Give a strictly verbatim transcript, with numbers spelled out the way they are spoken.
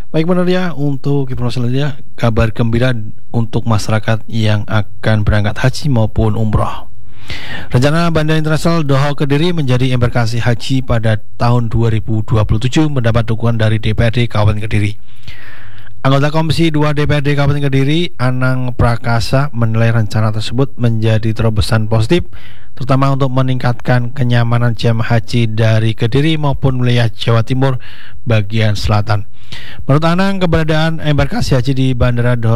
Baik benar ya, untuk informasi selanjutnya, kabar gembira untuk masyarakat yang akan berangkat haji maupun umroh. Rencana Bandara Internasional Doha Kediri menjadi embarkasi haji pada tahun dua ribu dua puluh tujuh mendapat dukungan dari D P R D Kabupaten Kediri. Anggota Komisi dua D P R D Kabupaten Kediri, Anang Prakasa, menilai rencana tersebut menjadi terobosan positif, terutama untuk meningkatkan kenyamanan jemaah haji dari Kediri maupun wilayah Jawa Timur bagian selatan. Menurut Anang, keberadaan embarkasi haji di Bandara Doha